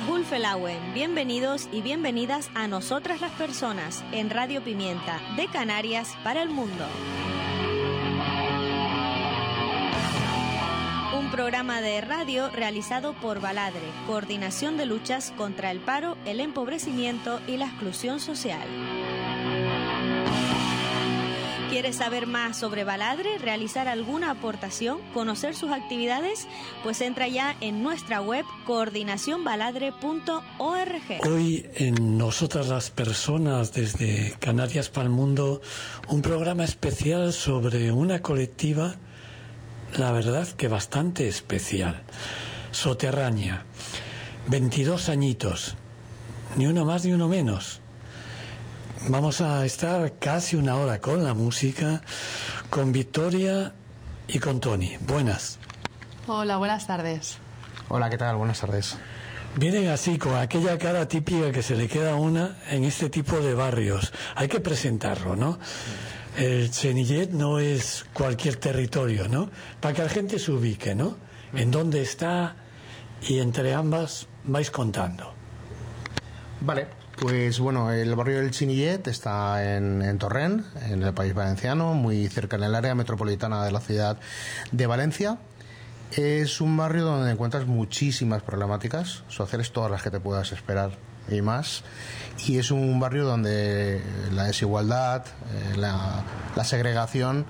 Gulfelauen, bienvenidos y bienvenidas a Nosotras las Personas en Radio Pimienta, de Canarias para el mundo. Un programa de radio realizado por Baladre, Coordinación de Luchas contra el Paro, el Empobrecimiento y la Exclusión Social. ¿Quieres saber más sobre Baladre, realizar alguna aportación, conocer sus actividades? Pues entra ya en nuestra web coordinacionbaladre.org. Hoy en Nosotras las Personas, desde Canarias para el mundo, un programa especial sobre una colectiva, la verdad que bastante especial. Soterránea, 22 añitos, ni uno más ni uno menos. Vamos a estar casi una hora con la música, con Victoria y con Tony. Buenas. Hola, buenas tardes. Hola, ¿qué tal? Buenas tardes. Vienen así, con aquella cara típica que se le queda a una en este tipo de barrios. Hay que presentarlo, ¿no? El Cenillet no es cualquier territorio, ¿no? Para que la gente se ubique, ¿no? En dónde está, y entre ambas vais contando. Vale. Pues bueno, el barrio del Cenillet está en Torrent, en el País Valenciano, muy cerca en el área metropolitana de la ciudad de Valencia. Es un barrio donde encuentras muchísimas problemáticas sociales, todas las que te puedas esperar y más. Y es un barrio donde la desigualdad, la segregación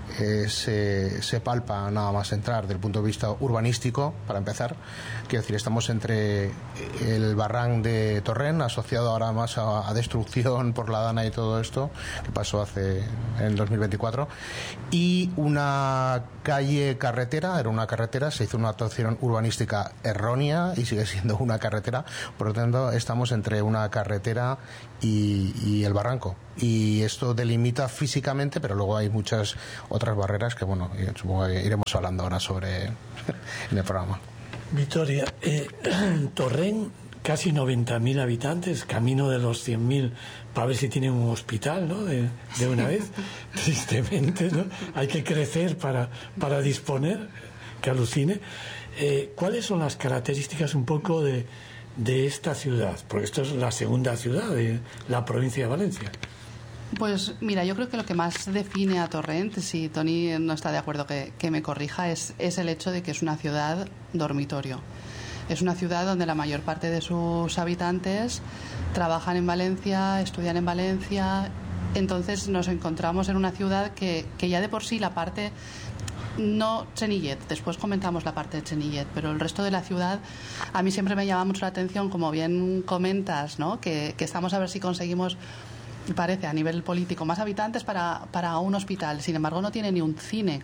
se palpa nada más entrar desde el punto de vista urbanístico, para empezar. Quiero decir, estamos entre el barranc de Torrent, asociado ahora más a destrucción por la Dana y todo esto, que pasó en el 2024, y una calle carretera, era una carretera, se hizo una actuación urbanística errónea y sigue siendo una carretera, por lo tanto estamos entre una carretera y el barranco, y esto delimita físicamente, pero luego hay muchas otras barreras que, bueno, supongo que iremos hablando ahora sobre en el programa. Victoria, Torrent, casi 90.000 habitantes, camino de los 100.000, para ver si tienen un hospital, ¿no? De una vez, tristemente, ¿no? Hay que crecer para disponer, que alucine. ¿Cuáles son las características un poco de esta ciudad? Porque esto es la segunda ciudad de la provincia de Valencia. Pues mira, yo creo que lo que más define a Torrent, si Tony no está de acuerdo que me corrija, es el hecho de que es una ciudad dormitorio. Es una ciudad donde la mayor parte de sus habitantes trabajan en Valencia, estudian en Valencia. Entonces nos encontramos en una ciudad que ya de por sí la parte, no Cenillet, después comentamos la parte de Cenillet, pero el resto de la ciudad a mí siempre me llama mucho la atención, como bien comentas, ¿no? Que estamos a ver si conseguimos, parece a nivel político, más habitantes para un hospital. Sin embargo, no tiene ni una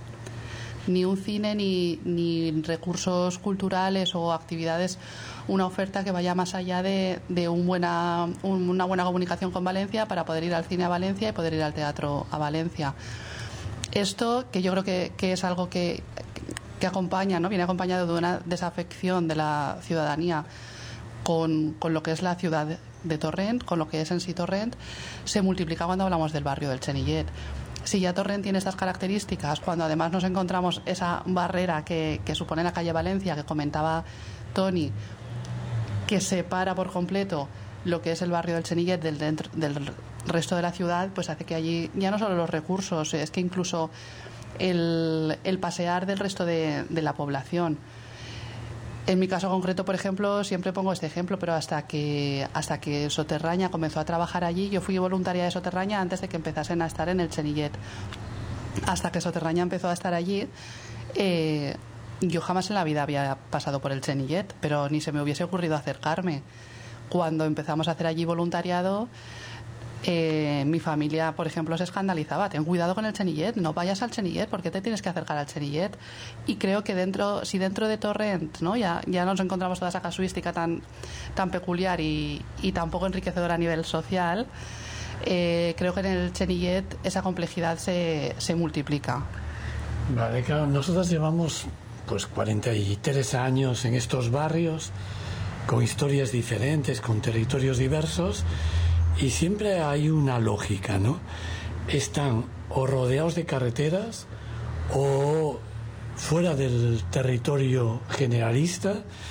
recursos culturales o actividades, una oferta que vaya más allá de una buena comunicación con Valencia para poder ir al cine a Valencia y poder ir al teatro a Valencia. Esto, que yo creo que es algo que acompaña, ¿no? Viene acompañado de una desafección de la ciudadanía con lo que es la ciudad de Torrent, con lo que es en sí Torrent, se multiplica cuando hablamos del barrio del Cenillet. Si ya Torrent tiene estas características, cuando además nos encontramos esa barrera que supone la calle Valencia, que comentaba Tony, que separa por completo lo que es el barrio del Cenillet del resto de la ciudad, pues hace que allí ya no solo los recursos, es que incluso el pasear del resto de la población. En mi caso concreto, por ejemplo, siempre pongo este ejemplo, pero hasta que Soterránea comenzó a trabajar allí, yo fui voluntaria de Soterránea antes de que empezasen a estar en el Cenillet. Hasta que Soterránea empezó a estar allí, yo jamás en la vida había pasado por el Cenillet, pero ni se me hubiese ocurrido acercarme. Cuando empezamos a hacer allí voluntariado, mi familia, por ejemplo, se escandalizaba: ten cuidado con el Cenillet, no vayas al Cenillet, ¿por qué te tienes que acercar al Cenillet? Y creo que si dentro de Torrent, ¿no? ya nos encontramos toda esa casuística tan peculiar y tan poco enriquecedora a nivel social, creo que en el Cenillet esa complejidad se multiplica. Vale, claro, nosotros llevamos pues 43 años en estos barrios, con historias diferentes, con territorios diversos, y siempre hay una lógica, ¿no? Están o rodeados de carreteras o fuera del territorio generalista,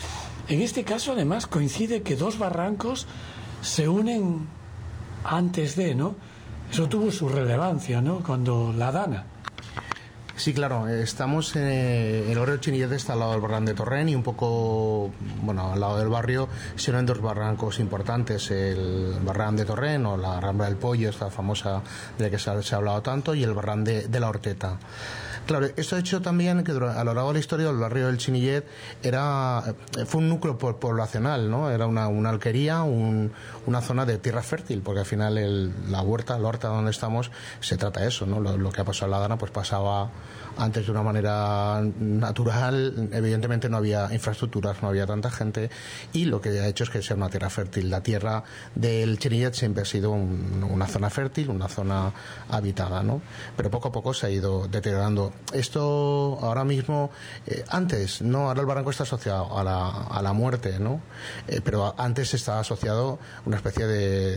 En este caso, además, coincide que dos barrancos se unen antes de, ¿no? Eso tuvo su relevancia, ¿no? Cuando la Dana. Sí, claro, estamos en el barrio Chinillet, está al lado del barranco de Torrent, y un poco, bueno, al lado del barrio se unen dos barrancos importantes, el barranco de Torrent o la Rambla del Pollo, esta famosa de la que se ha hablado tanto, y el barranco de la Horteta. Claro, esto ha hecho también que a lo largo de la historia el barrio del Chinillet fue un núcleo poblacional, ¿no? Era una alquería, una zona de tierra fértil, porque al final la horta donde estamos, se trata de eso, ¿no? Lo que ha pasado en la Dana, pues pasaba antes de una manera natural. Evidentemente no había infraestructuras, no había tanta gente, y lo que ha hecho es que sea una tierra fértil. La tierra del Chinillet siempre ha sido una zona fértil, una zona habitada, ¿no? Pero poco a poco se ha ido deteriorando. Esto ahora mismo, antes, ¿no? Ahora el barranco está asociado a la muerte, ¿no? Pero antes estaba asociado a una especie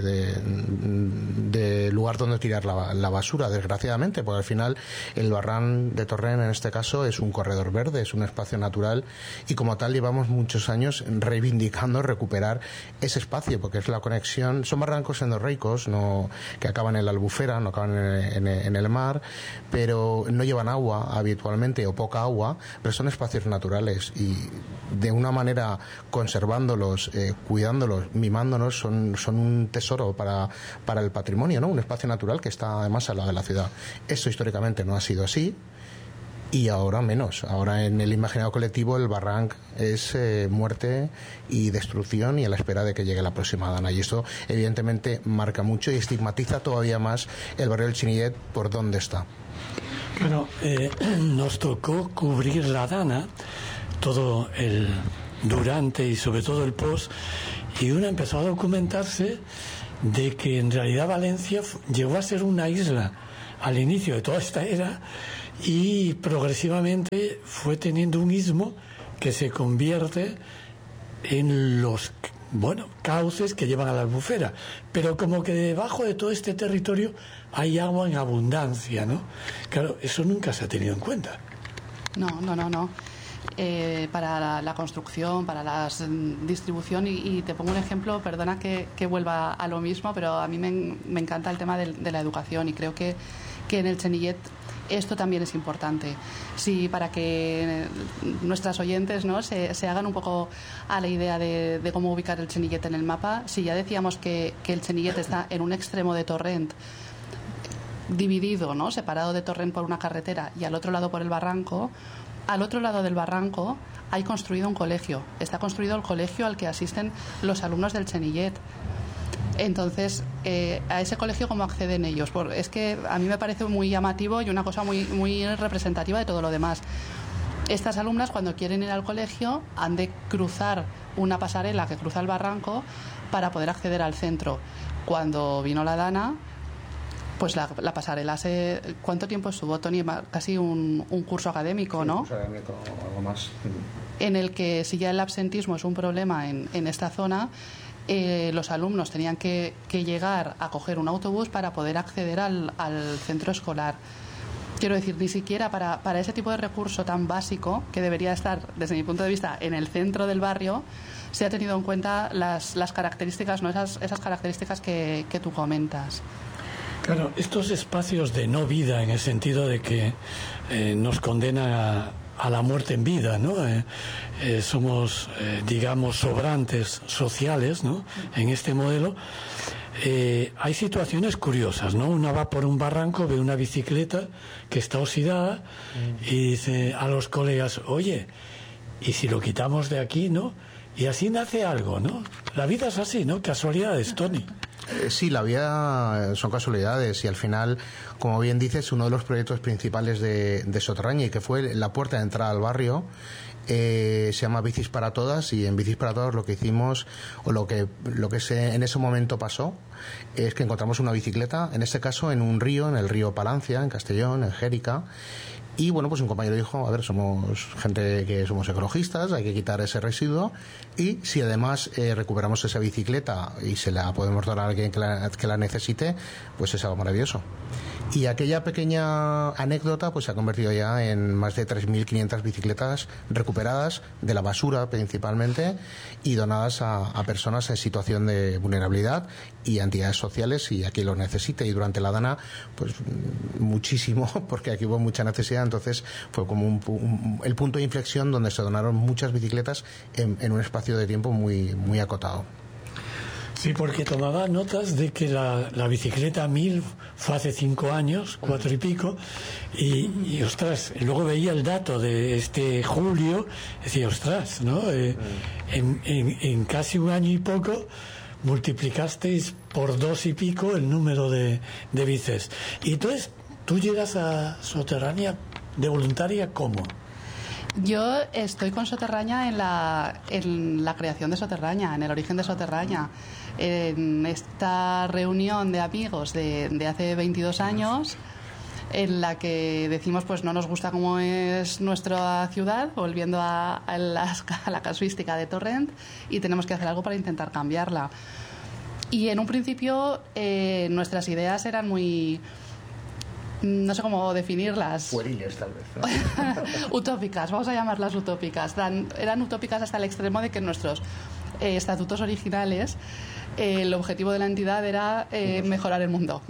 de lugar donde tirar la basura, desgraciadamente, porque al final el barranco de Torrent, en este caso, es un corredor verde, es un espacio natural, y como tal llevamos muchos años reivindicando recuperar ese espacio, porque es la conexión. Son barrancos endorreicos, que acaban en la albufera, no acaban en el mar, pero no llevan agua habitualmente, o poca agua, pero son espacios naturales, y de una manera conservándolos, cuidándolos, mimándonos, son un tesoro para el patrimonio, ¿no? Un espacio natural que está además al lado de la ciudad. Esto históricamente no ha sido así, y ahora menos. Ahora en el imaginario colectivo el barranc es muerte y destrucción, y a la espera de que llegue la próxima Dana, y esto evidentemente marca mucho y estigmatiza todavía más el barrio del Chinillet por dónde está. Bueno, nos tocó cubrir la Dana, todo el durante y sobre todo el post, y uno empezó a documentarse de que en realidad Valencia llegó a ser una isla al inicio de toda esta era, y progresivamente fue teniendo un istmo que se convierte en los cauces que llevan a la albufera, pero como que debajo de todo este territorio hay agua en abundancia, ¿no? Claro, eso nunca se ha tenido en cuenta. No. Para la construcción, para la distribución, y te pongo un ejemplo, perdona que vuelva a lo mismo, pero a mí me encanta el tema de la educación, y creo que en el Chinillet esto también es importante. Sí, para que nuestras oyentes, ¿no?, se hagan un poco a la idea de cómo ubicar el Chinillet en el mapa. Si ya decíamos que el Chinillet está en un extremo de Torrent, dividido, ¿no?, separado de Torrent por una carretera, y al otro lado por el barranco. Al otro lado del barranco hay construido un colegio. Está construido el colegio al que asisten los alumnos del Chinillet. Entonces, a ese colegio, ¿cómo acceden ellos? Es que a mí me parece muy llamativo y una cosa muy, muy representativa de todo lo demás. Estas alumnas, cuando quieren ir al colegio, han de cruzar una pasarela que cruza el barranco para poder acceder al centro. Cuando vino la Dana, pues la pasarela ¿Cuánto tiempo estuvo, Toni? Casi un curso académico, ¿no? Un curso académico, algo más. En el que, si ya el absentismo es un problema en esta zona, los alumnos tenían que llegar a coger un autobús para poder acceder al centro escolar. Quiero decir, ni siquiera para ese tipo de recurso tan básico, que debería estar, desde mi punto de vista, en el centro del barrio, se ha tenido en cuenta las características, ¿no?, esas características que tú comentas. Claro, estos espacios de no vida, en el sentido de que nos condena a la muerte en vida, ¿no? Somos, digamos, sobrantes sociales, ¿no?, en este modelo. Hay situaciones curiosas, ¿no? Una va por un barranco, ve una bicicleta que está oxidada y dice a los colegas, oye, ¿y si lo quitamos de aquí, no? Y así nace algo, ¿no? La vida es así, ¿no? Casualidades, Toni. Sí, la vida son casualidades, y al final, como bien dices, uno de los proyectos principales de Soterraña, y que fue la puerta de entrada al barrio, se llama Bicis para Todas, y en Bicis para Todas lo que hicimos, o lo que en ese momento pasó, es que encontramos una bicicleta, en este caso en un río, en el río Palancia, en Castellón, en Xérica. Y bueno, pues un compañero dijo, a ver, somos gente que somos ecologistas, hay que quitar ese residuo, y si además recuperamos esa bicicleta y se la podemos donar a alguien que la necesite, pues es algo maravilloso. Y aquella pequeña anécdota pues se ha convertido ya en más de 3.500 bicicletas recuperadas de la basura principalmente y donadas a personas en situación de vulnerabilidad y a entidades sociales y a quien lo necesite. Y durante la Dana pues muchísimo, porque aquí hubo mucha necesidad, entonces fue como el punto de inflexión donde se donaron muchas bicicletas en un espacio de tiempo muy, muy acotado. Sí, porque tomaba notas de que la bicicleta 1000 fue hace 5 años, 4 y pico, y ostras, luego veía el dato de este julio, decía, ostras, ¿no? En casi un año y poco multiplicasteis por 2 y pico el número de bicis. Y entonces, ¿tú llegas a Soterrania de voluntaria cómo? Yo estoy con Soterrania en la creación de Soterrania, en el origen de Soterrania. En esta reunión de amigos de hace 22 años, en la que decimos pues no nos gusta cómo es nuestra ciudad, volviendo a la casuística de Torrent, y tenemos que hacer algo para intentar cambiarla. Y en un principio nuestras ideas eran muy... no sé cómo definirlas. Pueriles, tal vez, ¿no? Utópicas, vamos a llamarlas utópicas. Eran utópicas hasta el extremo de que en nuestros estatutos originales el objetivo de la entidad era mejorar el mundo.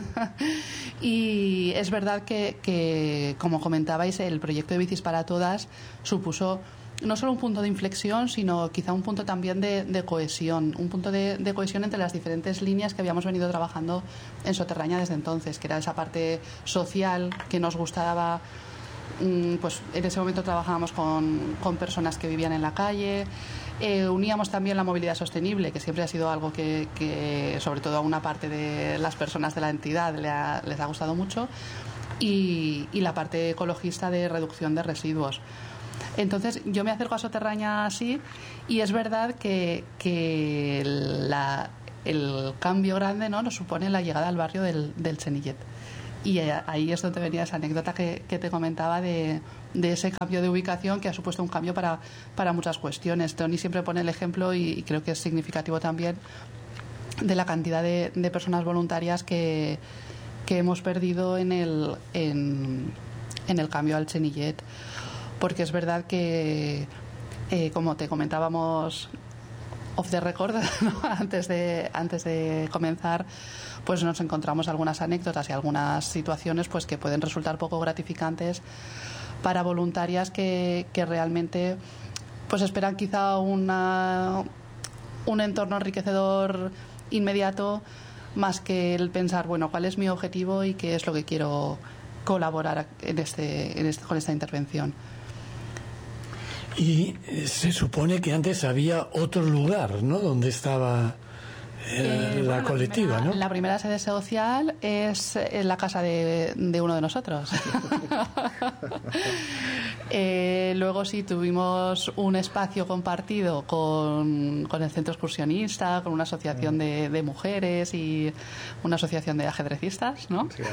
Y es verdad que, como comentabais, el proyecto de Bicis para Todas supuso no solo un punto de inflexión, sino quizá un punto también de cohesión, un punto de cohesión entre las diferentes líneas que habíamos venido trabajando en Soterrania desde entonces, que era esa parte social que nos gustaba. Pues en ese momento trabajábamos con personas que vivían en la calle, uníamos también la movilidad sostenible, que siempre ha sido algo que sobre todo a una parte de las personas de la entidad les ha gustado mucho, y la parte ecologista de reducción de residuos. Entonces yo me acerco a Soterrania así, y es verdad que el cambio grande, ¿no?, nos supone la llegada al barrio del Chenillet. Y ahí es donde venía esa anécdota que te comentaba de ese cambio de ubicación que ha supuesto un cambio para muchas cuestiones. Tony siempre pone el ejemplo, y creo que es significativo también, de la cantidad de personas voluntarias que hemos perdido en el cambio al Chenillet. Porque es verdad que, como te comentábamos off the record, ¿no?, antes de comenzar, pues nos encontramos algunas anécdotas y algunas situaciones pues que pueden resultar poco gratificantes para voluntarias que realmente pues esperan quizá un entorno enriquecedor inmediato, más que el pensar, bueno, cuál es mi objetivo y qué es lo que quiero colaborar con esta intervención. Y se supone que antes había otro lugar, ¿no?, donde estaba la colectiva, ¿no? La primera sede social es en la casa de uno de nosotros. Luego sí tuvimos un espacio compartido con el centro excursionista, con una asociación de mujeres y una asociación de ajedrecistas, ¿no? Sí,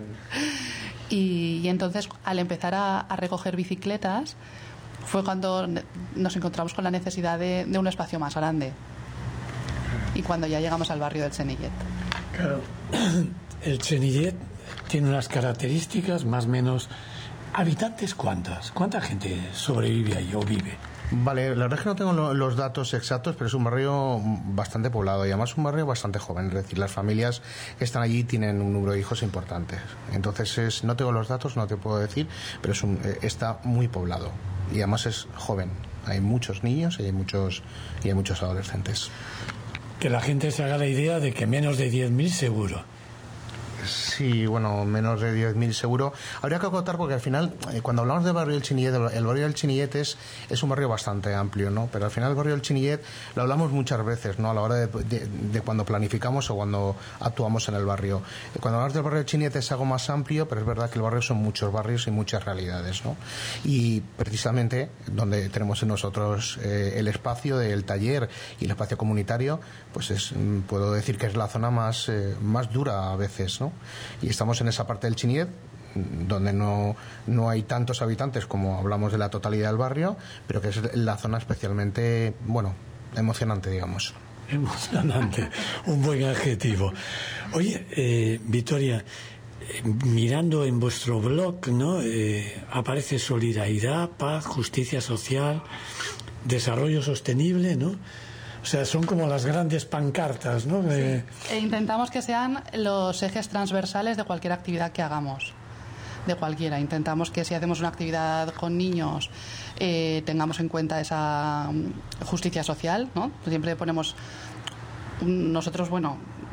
y entonces, al empezar a recoger bicicletas, fue cuando nos encontramos con la necesidad de un espacio más grande, y cuando ya llegamos al barrio del Chenillet. Claro. El Chenillet tiene unas características más o menos. ¿Habitantes cuántas? ¿Cuánta gente sobrevive ahí o vive? Vale, la verdad es que no tengo los datos exactos, pero es un barrio bastante poblado y además un barrio bastante joven. Es decir, las familias que están allí tienen un número de hijos importantes. Entonces, no tengo los datos, no te puedo decir, pero está muy poblado y además es joven. Hay muchos niños y hay muchos adolescentes. Que la gente se haga la idea de que menos de 10.000 seguro. Sí, bueno, menos de 10.000 seguro. Habría que acotar porque al final, cuando hablamos del barrio del Chenillet, el barrio del Chenillet es un barrio bastante amplio, ¿no? Pero al final el barrio del Chenillet lo hablamos muchas veces, ¿no?, a la hora de cuando planificamos o cuando actuamos en el barrio. Cuando hablamos del barrio del Chenillet es algo más amplio, pero es verdad que el barrio son muchos barrios y muchas realidades, ¿no? Y precisamente donde tenemos nosotros el espacio del taller y el espacio comunitario, pues puedo decir que es la zona más dura a veces, ¿no? Y estamos en esa parte del Chenillet donde no hay tantos habitantes como hablamos de la totalidad del barrio, pero que es la zona especialmente, bueno, emocionante, digamos. Emocionante, un buen adjetivo. Oye, Victoria, mirando en vuestro blog, ¿no? Aparece solidaridad, paz, justicia social, desarrollo sostenible, ¿no? O sea, son como las grandes pancartas, ¿no? Sí. Intentamos que sean los ejes transversales de cualquier actividad que hagamos, de cualquiera. Intentamos que si hacemos una actividad con niños tengamos en cuenta esa justicia social, ¿no? Siempre ponemos nosotros, bueno,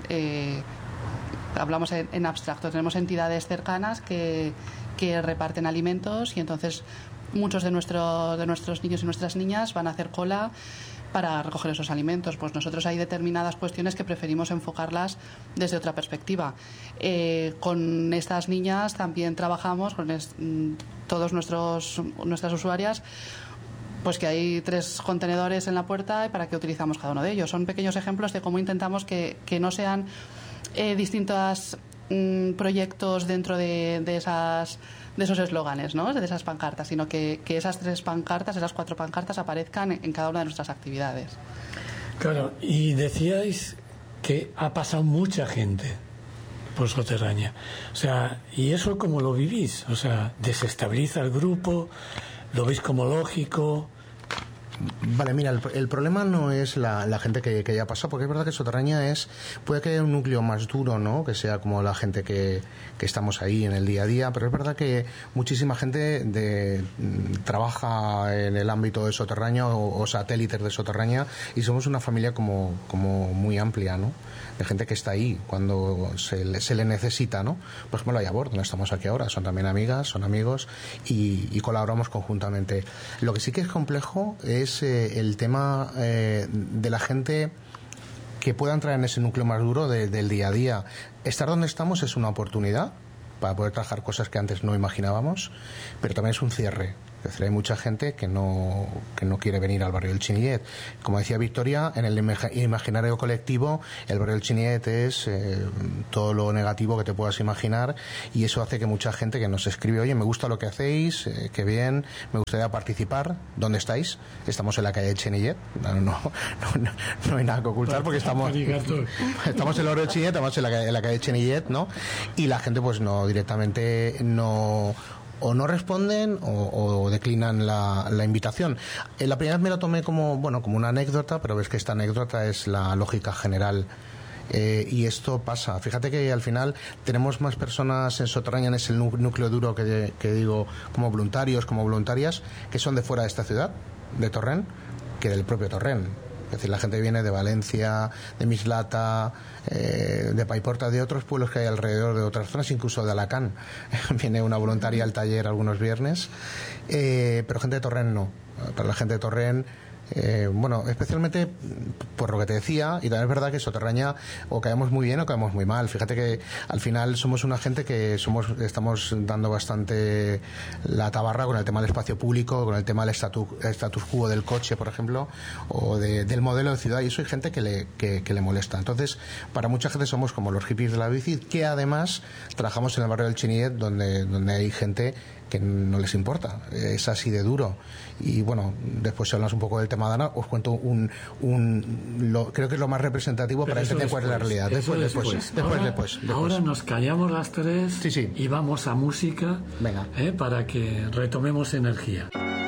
hablamos en abstracto, tenemos entidades cercanas que reparten alimentos y entonces muchos de nuestros niños y nuestras niñas van a hacer cola para recoger esos alimentos. Pues nosotros hay determinadas cuestiones que preferimos enfocarlas desde otra perspectiva. Con estas niñas también trabajamos, con todos nuestras usuarias, pues que hay 3 contenedores en la puerta y para qué utilizamos cada uno de ellos. Son pequeños ejemplos de cómo intentamos que no sean distintos proyectos dentro de esos eslóganes, ¿no? De esas pancartas, sino que esas 3 pancartas, esas 4 pancartas aparezcan en cada una de nuestras actividades. Claro, y decíais que ha pasado mucha gente por Soterraña. O sea, ¿y eso cómo lo vivís? O sea, ¿desestabiliza el grupo? ¿Lo veis como lógico? Vale, mira, el problema no es la gente que ya pasó, porque es verdad que Soterraña puede que haya un núcleo más duro, ¿no? Que sea como la gente que estamos ahí en el día a día, pero es verdad que muchísima gente trabaja en el ámbito de Soterraña o satélites de Soterraña, y somos una familia como muy amplia, ¿no? De gente que está ahí cuando se le necesita, ¿no? Por ejemplo, allá a bordo, no estamos aquí ahora, son también amigas, son amigos y colaboramos conjuntamente. Lo que sí que es complejo es el tema de la gente que pueda entrar en ese núcleo más duro del día a día. Estar donde estamos es una oportunidad para poder trabajar cosas que antes no imaginábamos, pero también es un cierre. Es decir, hay mucha gente que no quiere venir al barrio del Chinillet. Como decía Victoria, en el imaginario colectivo, el barrio del Chinillet es todo lo negativo que te puedas imaginar, y eso hace que mucha gente que nos escribe: oye, me gusta lo que hacéis, qué bien, me gustaría participar. ¿Dónde estáis? Estamos en la calle de Chinillet. No hay nada que ocultar, porque estamos en el barrio del Chinillet, estamos en la calle de Chinillet, ¿no? Y la gente pues directamente no responden o declinan la invitación. La primera vez me lo tomé como una anécdota, pero ves que esta anécdota es la lógica general. Y esto pasa. Fíjate que al final tenemos más personas en Soterraña, en ese núcleo duro que digo, como voluntarios, como voluntarias, que son de fuera de esta ciudad, de Torrent, que del propio Torrent. Es decir, la gente viene de Valencia, de Mislata, de Paiporta, de otros pueblos que hay alrededor, de otras zonas, incluso de Alacant. Viene una voluntaria al taller algunos viernes, pero gente de Torrent no. Para la gente de Torrent, especialmente por lo que te decía, y también es verdad que Soterraña o caemos muy bien o caemos muy mal. Fíjate que al final somos una gente que estamos dando bastante la tabarra con el tema del espacio público, con el tema del status quo del coche, por ejemplo, o del modelo de ciudad, y eso hay gente que le molesta. Entonces, para mucha gente somos como los hippies de la bici, que además trabajamos en el barrio del Chinillet, donde hay gente que no les importa, es así de duro. Y bueno, después si hablamos un poco del tema de Ana, os cuento creo que es lo más representativo para entender cuál es la realidad. Después. Ahora nos callamos las 3 sí. y vamos a música. Venga. Para que retomemos energía.